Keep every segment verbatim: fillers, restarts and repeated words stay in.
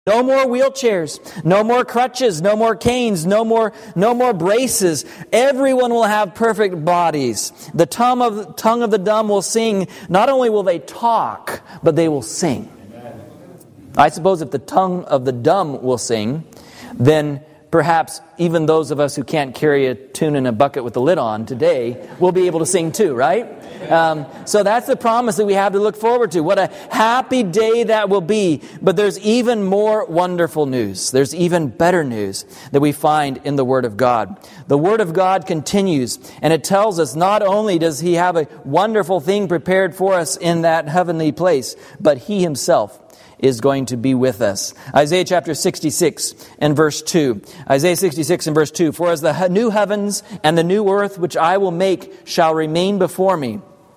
No more wheelchairs, no more crutches, no more canes, no more no more braces. Everyone will have perfect bodies. The tongue of, tongue of the dumb will sing. Not only will they talk, but they will sing. Amen. I suppose if the tongue of the dumb will sing, then perhaps even those of us who can't carry a tune in a bucket with the lid on today will be able to sing too, right? Um, so that's the promise that we have to look forward to. What a happy day that will be. But there's even more wonderful news. There's even better news that we find in the Word of God. The Word of God continues, and it tells us not only does He have a wonderful thing prepared for us in that heavenly place, but He Himself is going to be with us. Isaiah chapter sixty-six and verse two. Isaiah sixty-six and verse two. For as the new heavens and the new earth which I will make shall remain before me,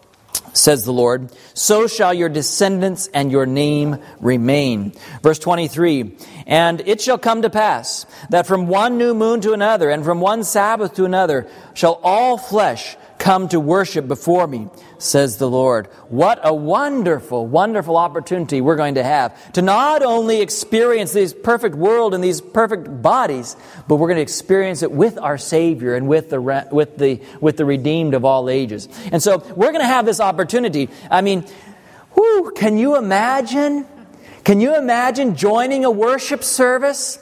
says the Lord, so shall your descendants and your name remain. Verse twenty-three. And it shall come to pass that from one new moon to another and from one Sabbath to another shall all flesh come to worship before me, says the Lord. What a wonderful, wonderful opportunity we're going to have to not only experience this perfect world and these perfect bodies, but we're going to experience it with our Savior and with the with the with the redeemed of all ages. And so we're going to have this opportunity. I mean, whew, can you imagine? Can you imagine joining a worship service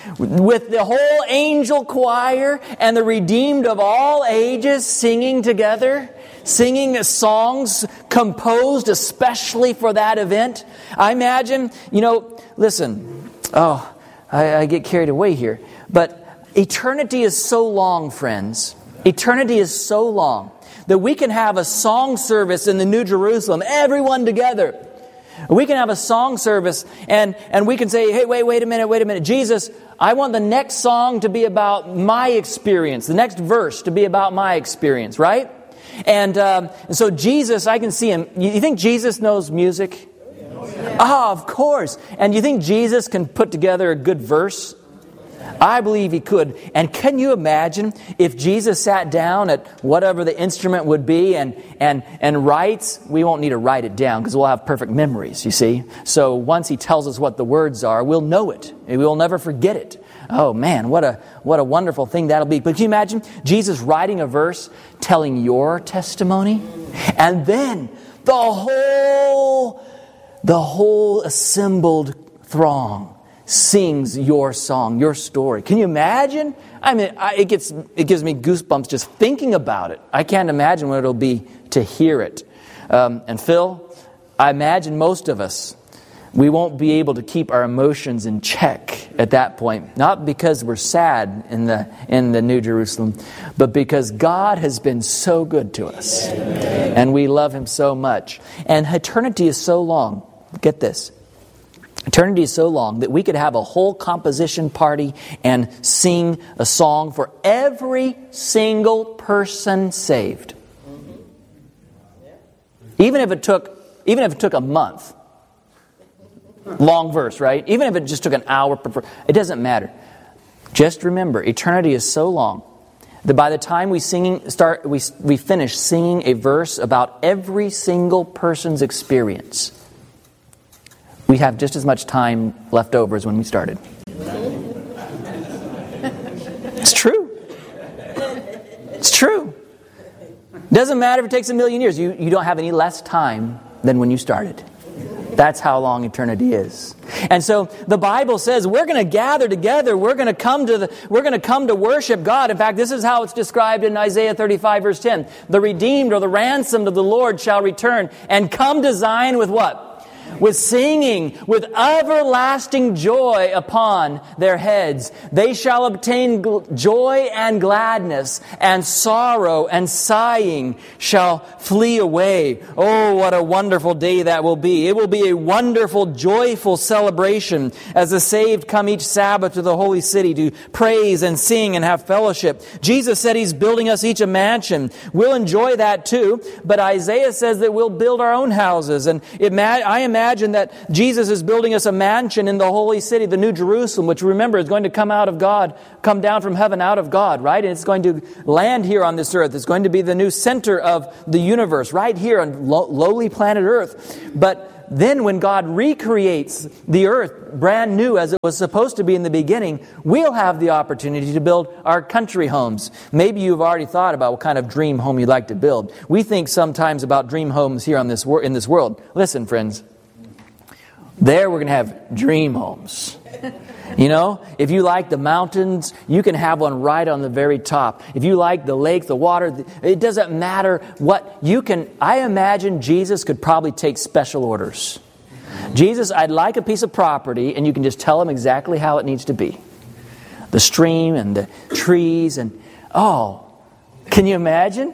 with the whole angel choir and the redeemed of all ages singing together, singing songs composed especially for that event? I imagine, you know, listen, oh, I, I get carried away here, but eternity is so long, friends. Eternity is so long that we can have a song service in the New Jerusalem, everyone together. We can have a song service and, and we can say, hey, wait, wait a minute, wait a minute. Jesus, I want the next song to be about my experience. The next verse to be about my experience, right? And, um, and so Jesus, I can see Him. You think Jesus knows music? Ah, oh, of course. And you think Jesus can put together a good verse? I believe He could. And can you imagine if Jesus sat down at whatever the instrument would be and and and writes? We won't need to write it down because we'll have perfect memories, you see. So once He tells us what the words are, we'll know it. And we'll never forget it. Oh man, what a what a wonderful thing that'll be. But can you imagine Jesus writing a verse, telling your testimony? And then the whole the whole assembled throng sings your song, your story. Can you imagine? I mean, I, it gets it gives me goosebumps just thinking about it. I can't imagine what it'll be to hear it. Um, and Phil, I imagine most of us, we won't be able to keep our emotions in check at that point. Not because we're sad in the in the New Jerusalem, but because God has been so good to us. Amen. And we love Him so much. And eternity is so long. Get this. Eternity is so long that we could have a whole composition party and sing a song for every single person saved. Even if it took, even if it took a month. Long verse, right? Even if it just took an hour per, it doesn't matter. Just remember, eternity is so long that by the time we singing start, we we finish singing a verse about every single person's experience, we have just as much time left over as when we started. It's true. It's true. Doesn't matter if it takes a million years. You, you don't have any less time than when you started. That's how long eternity is. And so the Bible says we're going to gather together. We're going to come to the, we're going to come to worship God. In fact, this is how it's described in Isaiah thirty-five verse ten. The redeemed or the ransomed of the Lord shall return and come to Zion with what? With singing, with everlasting joy upon their heads. They shall obtain gl- joy and gladness, and sorrow and sighing shall flee away. Oh, what a wonderful day that will be. It will be a wonderful, joyful celebration as the saved come each Sabbath to the holy city to praise and sing and have fellowship. Jesus said He's building us each a mansion. We'll enjoy that too, but Isaiah says that we'll build our own houses. And it ma- I imagine Imagine that Jesus is building us a mansion in the holy city, the New Jerusalem, which remember is going to come out of God, come down from heaven out of God, right? And it's going to land here on this earth. It's going to be the new center of the universe, right here on lo- lowly planet Earth. But then when God recreates the earth brand new as it was supposed to be in the beginning, we'll have the opportunity to build our country homes. Maybe you've already thought about what kind of dream home you'd like to build. We think sometimes about dream homes here on this wor- in this world. Listen, friends, there we're going to have dream homes. You know, if you like the mountains, you can have one right on the very top. If you like the lake, the water, it doesn't matter what you can. I imagine Jesus could probably take special orders. Jesus, I'd like a piece of property, and you can just tell him exactly how it needs to be. The stream and the trees and oh, can you imagine?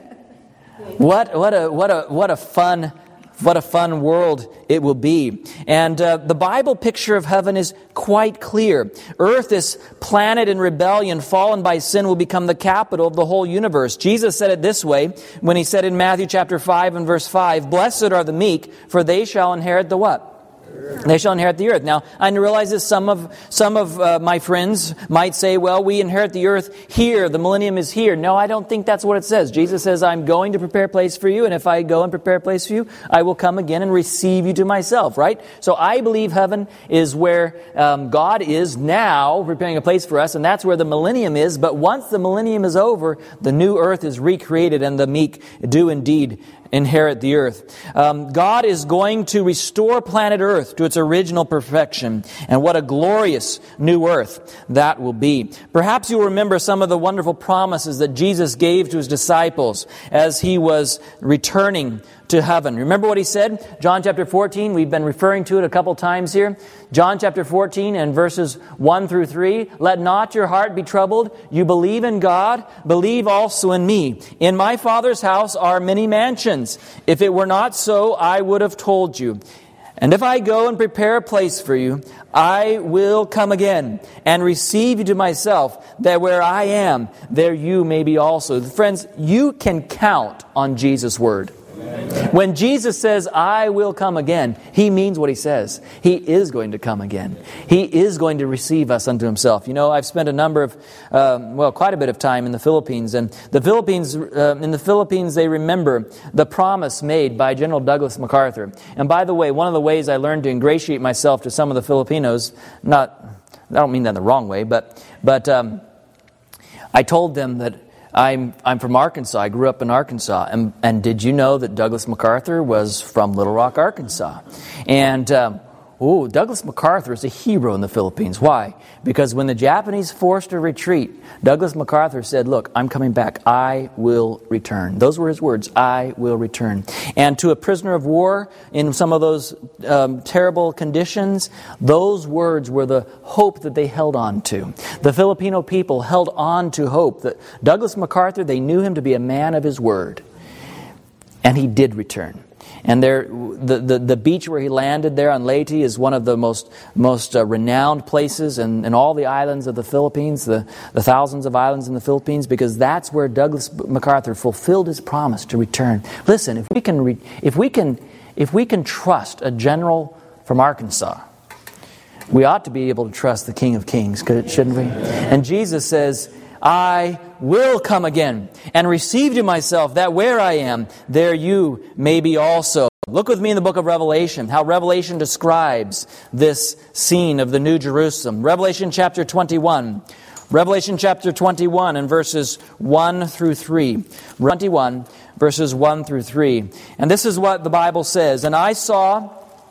What what a what a what a fun What a fun world it will be. And uh, the Bible picture of heaven is quite clear. Earth, this planet in rebellion, fallen by sin, will become the capital of the whole universe. Jesus said it this way when he said in Matthew chapter five and verse five, "Blessed are the meek, for they shall inherit the" what? They shall inherit the earth. Now, I realize that some of some of uh, my friends might say, well, we inherit the earth here. The millennium is here. No, I don't think that's what it says. Jesus says, I'm going to prepare a place for you, and if I go and prepare a place for you, I will come again and receive you to myself, right? So I believe heaven is where um, God is now, preparing a place for us, and that's where the millennium is. But once the millennium is over, the new earth is recreated, and the meek do indeed inherit the earth. Um, God is going to restore planet Earth to its original perfection. And what a glorious new earth that will be. Perhaps you'll remember some of the wonderful promises that Jesus gave to his disciples as he was returning to heaven. Remember what he said? John chapter fourteen, we've been referring to it a couple times here. John chapter fourteen and verses one through three. Let not your heart be troubled. You believe in God, believe also in me. In my Father's house are many mansions. If it were not so, I would have told you. And if I go and prepare a place for you, I will come again and receive you to myself, that where I am, there you may be also. Friends, you can count on Jesus' word. When Jesus says, I will come again, he means what he says. He is going to come again. He is going to receive us unto himself. You know, I've spent a number of, um, well, quite a bit of time in the Philippines. And the Philippines, uh, in the Philippines, they remember the promise made by General Douglas MacArthur. And by the way, one of the ways I learned to ingratiate myself to some of the Filipinos, not, I don't mean that in the wrong way, but, but um, I told them that I'm I'm from Arkansas. I grew up in Arkansas. And, and did you know that Douglas MacArthur was from Little Rock, Arkansas? And, um, oh, Douglas MacArthur is a hero in the Philippines. Why? Because when the Japanese forced a retreat, Douglas MacArthur said, look, I'm coming back. I will return. Those were his words. I will return. And to a prisoner of war in some of those um, terrible conditions, those words were the hope that they held on to. The Filipino people held on to hope that Douglas MacArthur, they knew him to be a man of his word. And he did return. And there, the, the, the beach where he landed there on Leyte is one of the most most uh, renowned places in, in all the islands of the Philippines, the, the thousands of islands in the Philippines, because that's where Douglas MacArthur fulfilled his promise to return. Listen, if we can, re, if we can, if we can trust a general from Arkansas, we ought to be able to trust the King of Kings, shouldn't we? And Jesus says, I will come again and receive to myself, that where I am, there you may be also. Look with me in the book of Revelation, how Revelation describes this scene of the New Jerusalem. Revelation chapter twenty-one. Revelation chapter twenty-one and verses one through three. twenty-one, verses one through three. And this is what the Bible says. And I saw,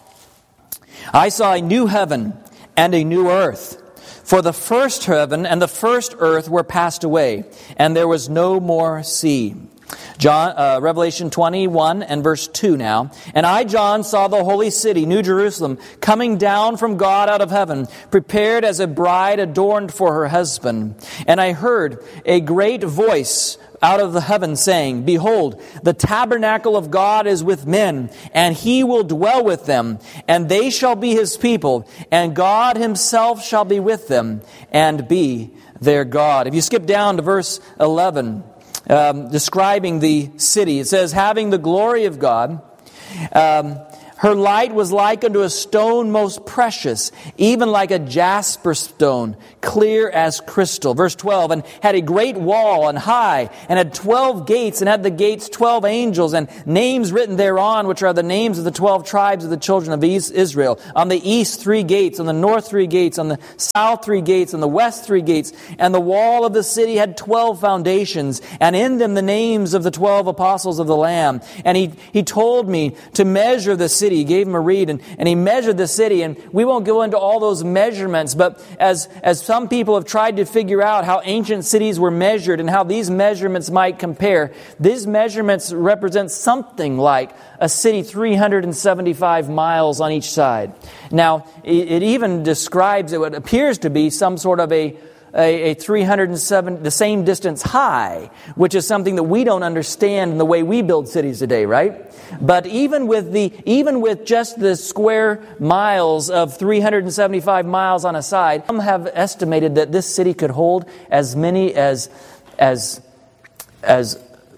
I saw a new heaven and a new earth. For the first heaven and the first earth were passed away, and there was no more sea. John, uh, Revelation twenty-one and verse two now. And I, John, saw the holy city, New Jerusalem, coming down from God out of heaven, prepared as a bride adorned for her husband. And I heard a great voice out of the heaven saying, Behold, the tabernacle of God is with men, and He will dwell with them, and they shall be His people, and God Himself shall be with them, and be their God. If you skip down to verse eleven, um, describing the city, it says, having the glory of God, um, Her light was like unto a stone most precious, even like a jasper stone, clear as crystal. Verse twelve, and had a great wall and high, and had twelve gates, and had the gates twelve angels, and names written thereon, which are the names of the twelve tribes of the children of Israel. On the east three gates, on the north three gates, on the south three gates, on the west three gates. And the wall of the city had twelve foundations, and in them the names of the twelve apostles of the Lamb. And he, he told me to measure the city. He gave him a reed, and, and he measured the city. And we won't go into all those measurements, but as, as some people have tried to figure out how ancient cities were measured and how these measurements might compare, these measurements represent something like a city three hundred seventy-five miles on each side. Now, it, it even describes what appears to be some sort of a A, a three hundred seven, the same distance high, which is something that we don't understand in the way we build cities today, right? But even with the, even with just the square miles of three hundred seventy-five miles on a side, some have estimated that this city could hold as many as, as, as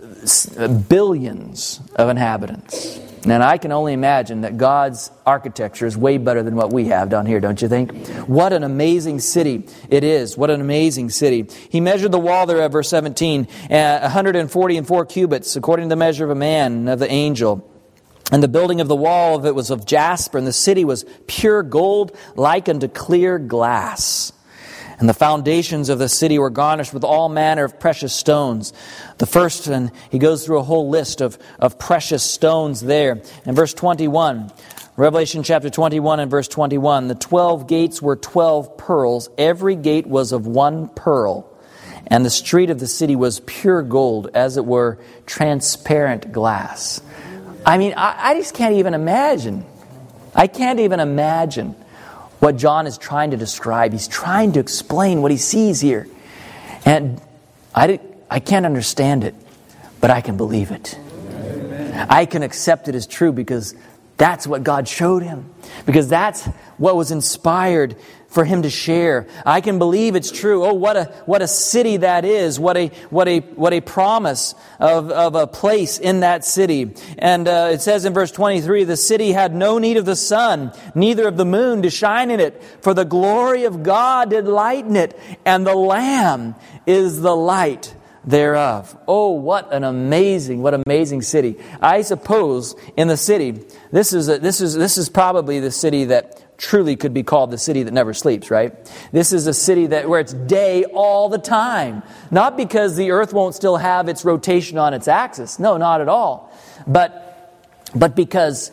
billions of inhabitants. And I can only imagine that God's architecture is way better than what we have down here, don't you think? What an amazing city it is. What an amazing city. He measured the wall thereof, verse seventeen, uh, one hundred forty and four cubits, according to the measure of a man and of the angel. And the building of the wall of it was of jasper, and the city was pure gold, like unto clear glass. And the foundations of the city were garnished with all manner of precious stones. The first, and he goes through a whole list of, of precious stones there. In verse twenty-one, Revelation chapter twenty-one and verse twenty-one, the twelve gates were twelve pearls. Every gate was of one pearl. And the street of the city was pure gold, as it were transparent glass. I mean, I, I just can't even imagine. I can't even imagine what John is trying to describe. He's trying to explain what he sees here. And I, I can't understand it, but I can believe it. Amen. I can accept it as true because that's what God showed him. Because that's what was inspired for him to share. I can believe it's true. Oh, what a what a city that is. What a what a what a promise of, of a place in that city. And uh, it says in verse twenty-three, the city had no need of the sun, neither of the moon to shine in it, for the glory of God did lighten it, and the Lamb is the light thereof. Oh, what an amazing, what amazing city. I suppose in the city, this is a, this is this is probably the city that truly could be called the city that never sleeps, right? This is a city that where it's day all the time. Not because the earth won't still have its rotation on its axis. No, not at all. But but because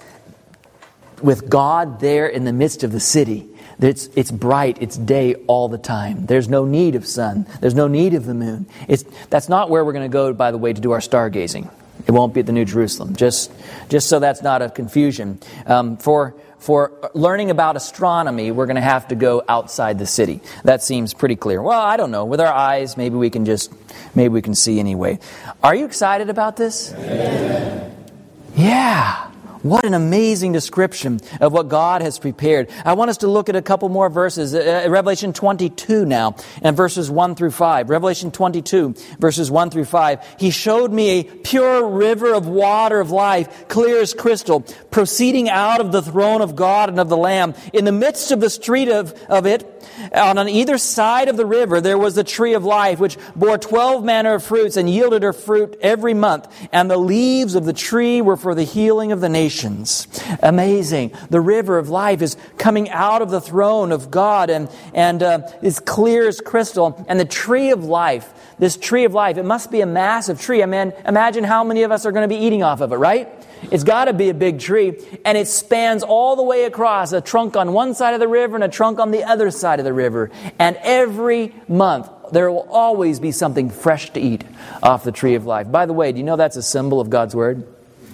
with God there in the midst of the city, It's, it's bright, it's day all the time. There's no need of sun. There's no need of the moon. It's, that's not where we're going to go, by the way, to do our stargazing. It won't be at the New Jerusalem, just, just so that's not a confusion. Um, for, for learning about astronomy, we're going to have to go outside the city. That seems pretty clear. Well, I don't know. With our eyes, maybe we can just, maybe we can see anyway. Are you excited about this? Amen. Yeah. What an amazing description of what God has prepared. I want us to look at a couple more verses. Uh, Revelation twenty-two now, and verses one through five. Revelation twenty-two, verses one through five. He showed me a pure river of water of life, clear as crystal, proceeding out of the throne of God and of the Lamb. In the midst of the street of, of it, on, on either side of the river, there was the tree of life, which bore twelve manner of fruits and yielded her fruit every month. And the leaves of the tree were for the healing of the nations. Amazing. The river of life is coming out of the throne of God and, and uh, is clear as crystal. And the tree of life, this tree of life, it must be a massive tree. I mean, imagine how many of us are going to be eating off of it, right? It's got to be a big tree. And it spans all the way across, a trunk on one side of the river and a trunk on the other side of the river. And every month, there will always be something fresh to eat off the tree of life. By the way, do you know that's a symbol of God's Word?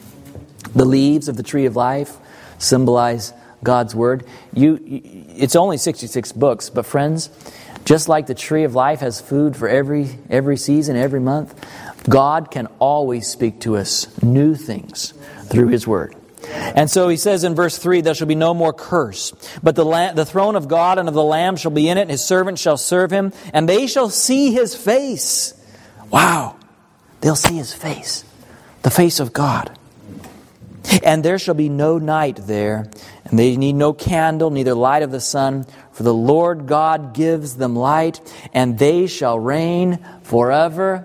The leaves of the tree of life symbolize God's Word. You, it's only sixty-six books, but friends, just like the tree of life has food for every every season, every month, God can always speak to us new things through His Word. And so he says in verse three, there shall be no more curse, but the, la- the throne of God and of the Lamb shall be in it, and His servants shall serve Him, and they shall see His face. Wow! They'll see His face, the face of God. And there shall be no night there, and they need no candle, neither light of the sun, for the Lord God gives them light, and they shall reign forever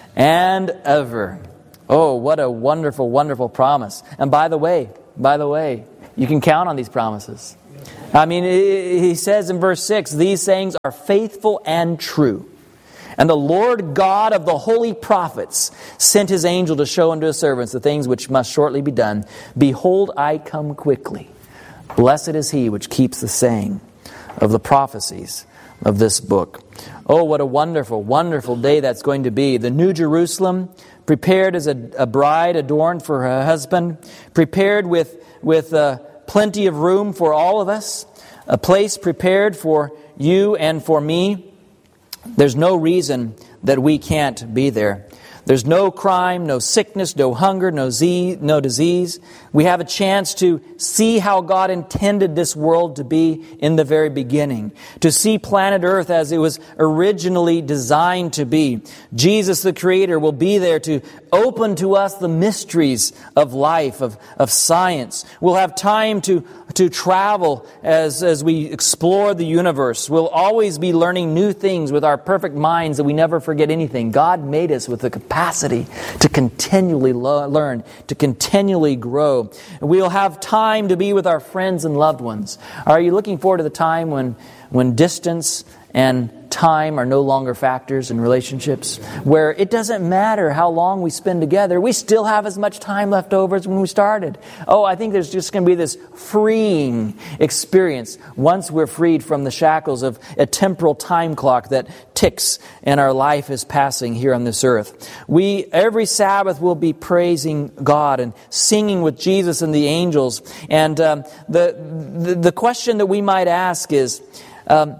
and ever. Oh, what a wonderful, wonderful promise. And by the way, by the way, you can count on these promises. I mean, he says in verse six, these sayings are faithful and true. And the Lord God of the holy prophets sent His angel to show unto His servants the things which must shortly be done. Behold, I come quickly. Blessed is he which keeps the saying of the prophecies of this book. Oh, what a wonderful, wonderful day that's going to be. The New Jerusalem, prepared as a, a bride adorned for her husband, prepared with, with uh, plenty of room for all of us, a place prepared for you and for me. There's no reason that we can't be there. There's no crime, no sickness, no hunger, no z- no disease. We have a chance to see how God intended this world to be in the very beginning. To see planet Earth as it was originally designed to be. Jesus the Creator will be there to open to us the mysteries of life, of, of science. We'll have time to, to travel as, as we explore the universe. We'll always be learning new things with our perfect minds that we never forget anything. God made us with the capacity to continually lo- learn, to continually grow. We'll have time to be with our friends and loved ones. Are you looking forward to the time when, when distance and time are no longer factors in relationships, where it doesn't matter how long we spend together, we still have as much time left over as when we started? Oh, I think there's just going to be this freeing experience once we're freed from the shackles of a temporal time clock that ticks and our life is passing here on this earth. We, every Sabbath, will be praising God and singing with Jesus and the angels. And um, the, the the question that we might ask is, um,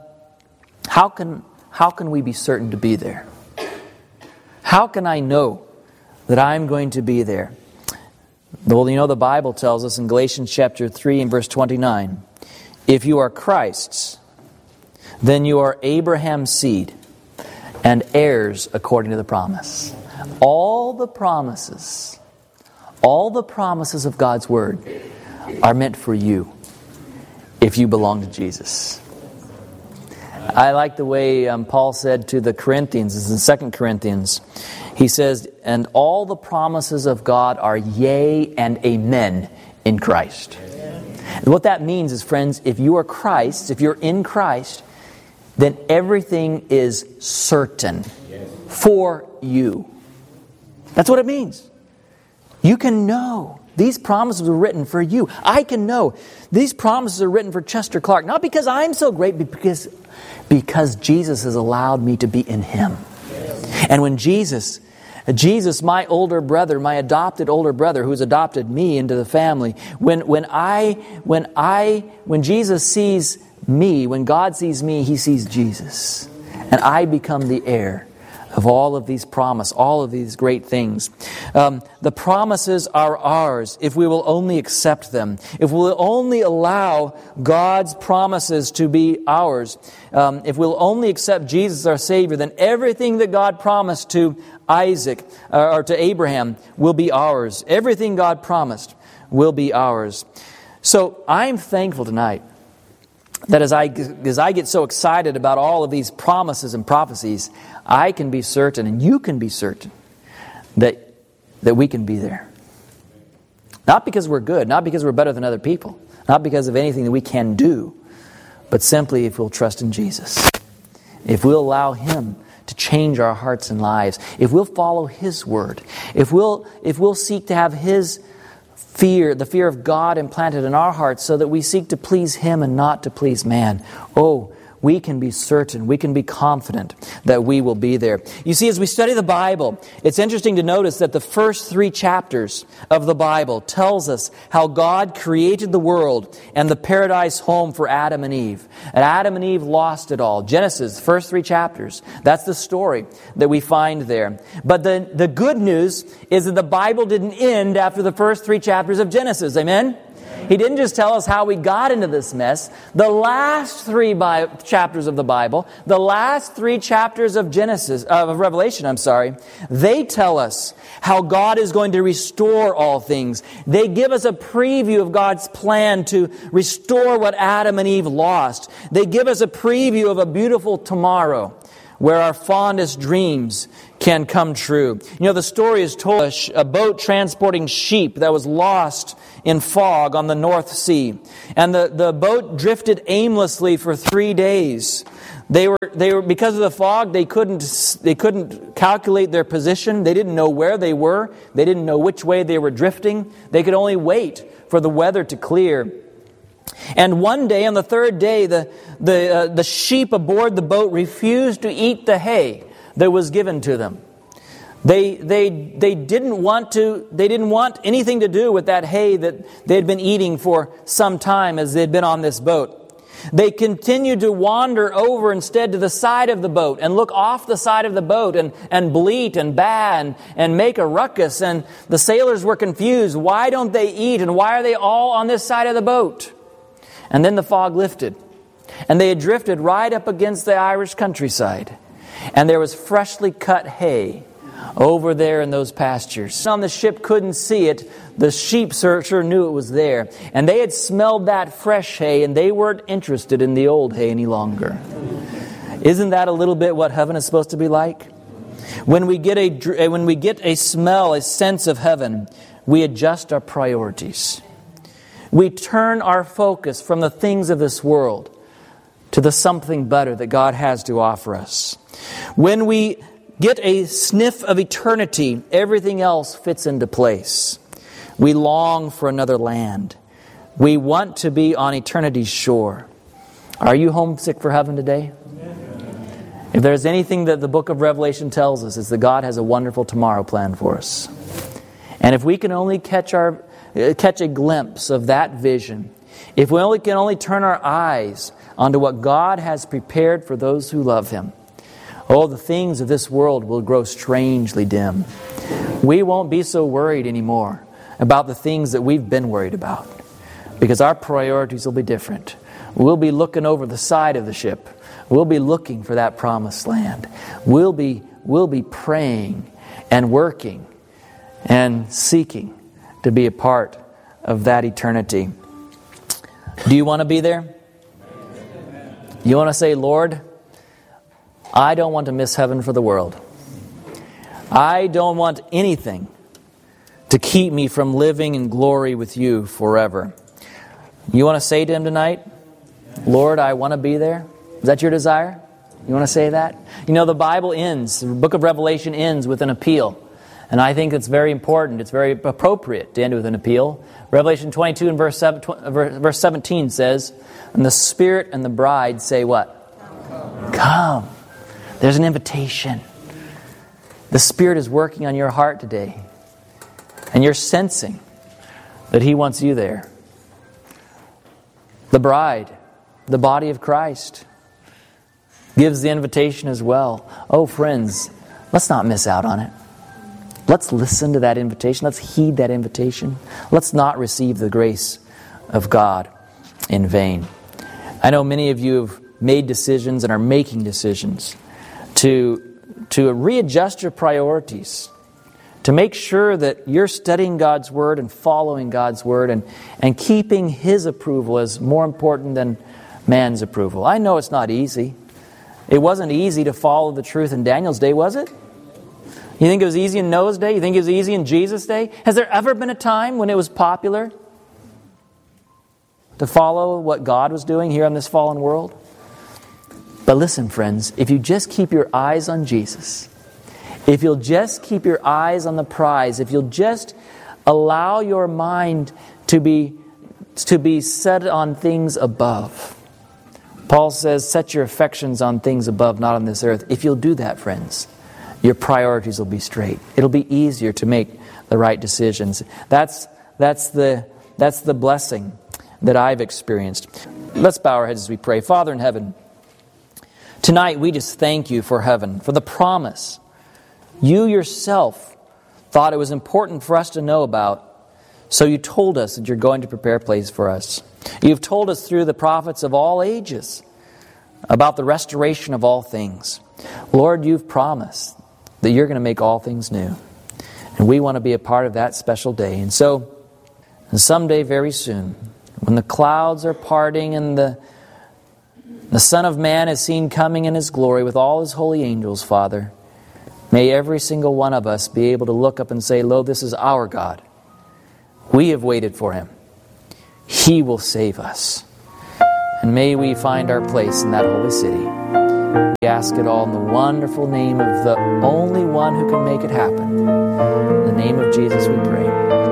How can how can we be certain to be there? How can I know that I'm going to be there? Well, you know, the Bible tells us in Galatians chapter three and verse twenty-nine, if you are Christ's, then you are Abraham's seed and heirs according to the promise. All the promises, all the promises of God's Word are meant for you if you belong to Jesus. I like the way um, Paul said to the Corinthians, this is in Second Corinthians. He says, and all the promises of God are yea and amen in Christ. And what that means is, friends, if you are Christ, if you're in Christ, then everything is certain for you. That's what it means. You can know. These promises are written for you. I can know. These promises are written for Chester Clark, not because I'm so great, but because, because Jesus has allowed me to be in Him. And when Jesus, Jesus, my older brother, my adopted older brother, who's adopted me into the family, when when I, when I, when Jesus sees me, when God sees me, He sees Jesus, and I become the heir of all of these promises, all of these great things. Um, the promises are ours if we will only accept them. If we will only allow God's promises to be ours. Um, if we'll only accept Jesus our Savior, then everything that God promised to Isaac uh, or to Abraham will be ours. Everything God promised will be ours. So I'm thankful tonight that as I, as I get so excited about all of these promises and prophecies, I can be certain, and you can be certain, that, that we can be there. Not because we're good, not because we're better than other people, not because of anything that we can do, but simply if we'll trust in Jesus. If we'll allow Him to change our hearts and lives, if we'll follow His Word, if we'll, if we'll seek to have His fear, the fear of God implanted in our hearts so that we seek to please Him and not to please man. Oh, we can be certain, we can be confident that we will be there. You see, as we study the Bible, it's interesting to notice that the first three chapters of the Bible tells us how God created the world and the paradise home for Adam and Eve. And Adam and Eve lost it all. Genesis, the first three chapters. That's the story that we find there. But the, the good news is that the Bible didn't end after the first three chapters of Genesis. Amen? He didn't just tell us how we got into this mess. The last three Bi- chapters of the Bible, the last three chapters of Genesis, uh, of Revelation, I'm sorry, they tell us how God is going to restore all things. They give us a preview of God's plan to restore what Adam and Eve lost. They give us a preview of a beautiful tomorrow where our fondest dreams can come true. You know, the story is told a boat transporting sheep that was lost in fog on the North Sea. And the, the boat drifted aimlessly for three days. They were they were because of the fog, they couldn't they couldn't calculate their position. They didn't know where they were. They didn't know which way they were drifting. They could only wait for the weather to clear. And one day, on the third day, the the uh, the sheep aboard the boat refused to eat the hay that was given to them. They they they didn't want to they didn't want anything to do with that hay that they had been eating for some time as they had been on this boat. They continued to wander over instead to the side of the boat and look off the side of the boat and, and bleat and baa and, and make a ruckus. And the sailors were confused. Why don't they eat? And why are they all on this side of the boat? And then the fog lifted. And they had drifted right up against the Irish countryside. And there was freshly cut hay over there in those pastures. On the ship couldn't see it. The sheep sure, sure knew it was there. And they had smelled that fresh hay, and they weren't interested in the old hay any longer. Isn't that a little bit what heaven is supposed to be like? When we get a, when we get a smell, a sense of heaven, we adjust our priorities. We turn our focus from the things of this world to the something better that God has to offer us. When we get a sniff of eternity, everything else fits into place. We long for another land. We want to be on eternity's shore. Are you homesick for heaven today? If there's anything that the book of Revelation tells us, it's that God has a wonderful tomorrow planned for us. And if we can only catch our catch a glimpse of that vision, if we only can only turn our eyes onto what God has prepared for those who love Him, oh, the things of this world will grow strangely dim. We won't be so worried anymore about the things that we've been worried about, because our priorities will be different. We'll be looking over the side of the ship. We'll be looking for that promised land. We'll be, we'll be praying and working and seeking to be a part of that eternity. Do you want to be there? You want to say, Lord, I don't want to miss heaven for the world. I don't want anything to keep me from living in glory with you forever. You want to say to Him tonight, Lord, I want to be there? Is that your desire? You want to say that? You know, the Bible ends, the book of Revelation ends with an appeal. And I think it's very important, it's very appropriate to end with an appeal. Revelation twenty-two and verse seventeen says, and the Spirit and the bride say what? Come. Come. There's an invitation. The Spirit is working on your heart today. And you're sensing that He wants you there. The bride, the body of Christ, gives the invitation as well. Oh, friends, let's not miss out on it. Let's listen to that invitation. Let's heed that invitation. Let's not receive the grace of God in vain. I know many of you have made decisions and are making decisions to, to readjust your priorities, to make sure that you're studying God's Word and following God's Word and, and keeping His approval as more important than man's approval. I know it's not easy. It wasn't easy to follow the truth in Daniel's day, was it? You think it was easy in Noah's day? You think it was easy in Jesus' day? Has there ever been a time when it was popular to follow what God was doing here on this fallen world? But listen, friends, if you just keep your eyes on Jesus, if you'll just keep your eyes on the prize, if you'll just allow your mind to be, to be set on things above. Paul says, set your affections on things above, not on this earth. If you'll do that, friends, your priorities will be straight. It'll be easier to make the right decisions. That's, that's, the, that's the blessing that I've experienced. Let's bow our heads as we pray. Father in heaven, tonight we just thank You for heaven, for the promise You yourself thought it was important for us to know about, So you told us that you're going to prepare a place for us. You've told us through the prophets of all ages about the restoration of all things. Lord, you've promised that you're going to make all things new. And we want to be a part of that special day. And so, someday very soon, when the clouds are parting and the, the Son of Man is seen coming in His glory with all His holy angels, Father, may every single one of us be able to look up and say, lo, this is our God. We have waited for Him. He will save us. And may we find our place in that holy city. We ask it all in the wonderful name of the only one who can make it happen. In the name of Jesus we pray.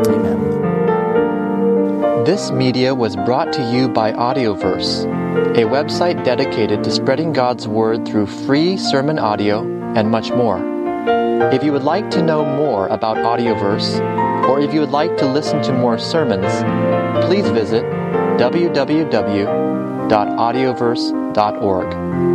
Amen. This media was brought to you by Audioverse, a website dedicated to spreading God's Word through free sermon audio and much more. If you would like to know more about Audioverse, or if you would like to listen to more sermons, please visit w w w dot audioverse dot org.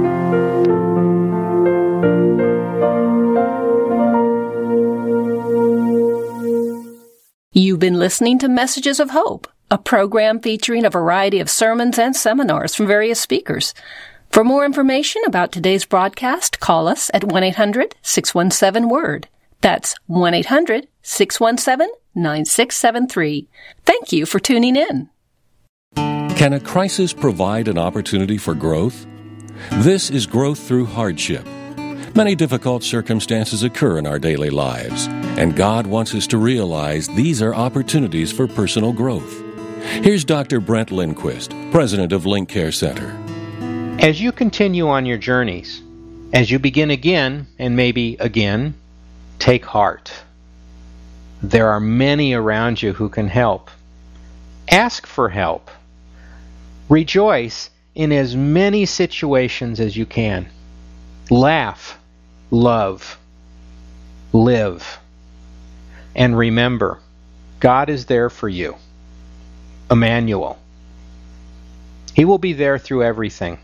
You've been listening to Messages of Hope, a program featuring a variety of sermons and seminars from various speakers. For more information about today's broadcast, call us at one eight hundred six one seven word. That's one eight hundred six one seven nine six seven three. Thank you for tuning in. Can a crisis provide an opportunity for growth? This is growth through hardship. Many difficult circumstances occur in our daily lives, and God wants us to realize these are opportunities for personal growth. Here's Doctor Brent Lindquist, president of Link Care Center. As you continue on your journeys, as you begin again, and maybe again, take heart. There are many around you who can help. Ask for help. Rejoice in as many situations as you can. Laugh, love, live. And remember, God is there for you. Emmanuel. He will be there through everything.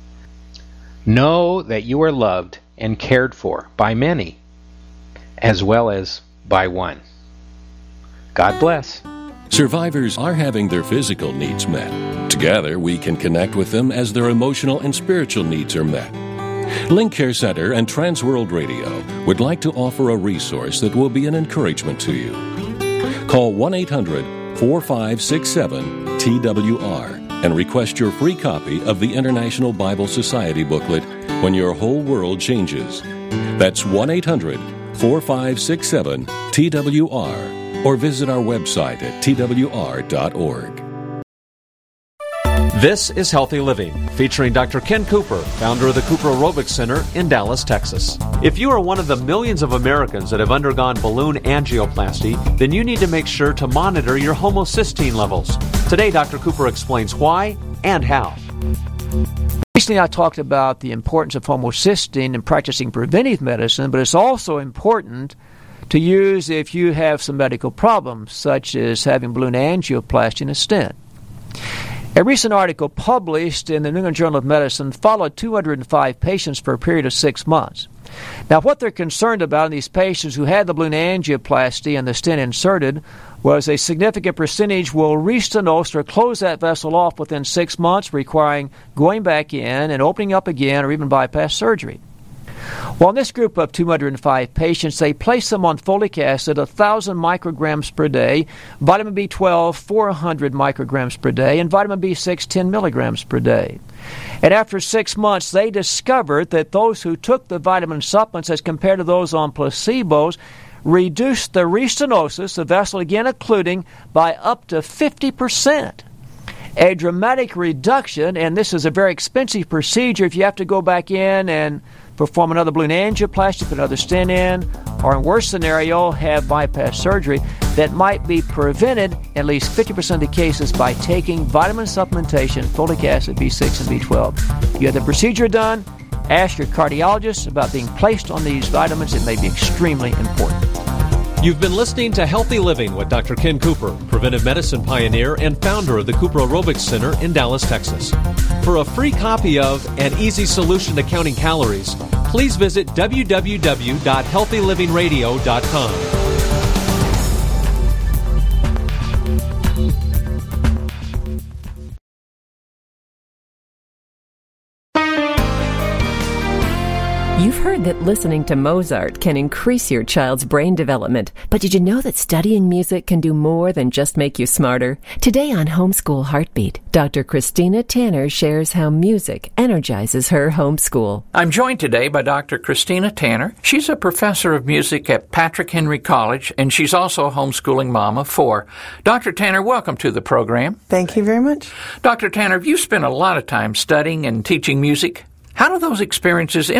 Know that you are loved and cared for by many, as well as by one. God bless. Survivors are having their physical needs met. Together, we can connect with them as their emotional and spiritual needs are met. Link Care Center and Transworld Radio would like to offer a resource that will be an encouragement to you. Call one eight hundred four five six seven T W R and request your free copy of the International Bible Society booklet, When Your Whole World Changes. That's one eight hundred four five six seven T W R. Or visit our website at T W R dot org. This is Healthy Living, featuring Doctor Ken Cooper, founder of the Cooper Aerobics Center in Dallas, Texas. If you are one of the millions of Americans that have undergone balloon angioplasty, then you need to make sure to monitor your homocysteine levels. Today, Doctor Cooper explains why and how. Recently, I talked about the importance of homocysteine in practicing preventive medicine, but it's also important to use if you have some medical problems, such as having balloon angioplasty and a stent. A recent article published in the New England Journal of Medicine followed two hundred five patients for a period of six months. Now, what they're concerned about in these patients who had the balloon angioplasty and the stent inserted was a significant percentage will restenose or close that vessel off within six months, requiring going back in and opening up again or even bypass surgery. Well, in this group of two hundred five patients, they placed them on folic acid, one thousand micrograms per day, vitamin B twelve, four hundred micrograms per day, and vitamin B six, ten milligrams per day. And after six months, they discovered that those who took the vitamin supplements as compared to those on placebos reduced the restenosis, the vessel again occluding, by up to fifty percent. A dramatic reduction, and this is a very expensive procedure if you have to go back in and perform another balloon angioplasty, put another stent in, or in worst scenario, have bypass surgery that might be prevented in at least fifty percent of the cases by taking vitamin supplementation, folic acid, B six, and B twelve. You have the procedure done, ask your cardiologist about being placed on these vitamins. It may be extremely important. You've been listening to Healthy Living with Doctor Ken Cooper, preventive medicine pioneer and founder of the Cooper Aerobics Center in Dallas, Texas. For a free copy of An Easy Solution to Counting Calories, please visit w w w dot healthy living radio dot com. You've heard that listening to Mozart can increase your child's brain development, but did you know that studying music can do more than just make you smarter? Today on Homeschool Heartbeat, Doctor Christina Tanner shares how music energizes her homeschool. I'm joined today by Doctor Christina Tanner. She's a professor of music at Patrick Henry College, and she's also a homeschooling mom of four. Doctor Tanner, welcome to the program. Thank you very much. Doctor Tanner, you spent a lot of time studying and teaching music. How do those experiences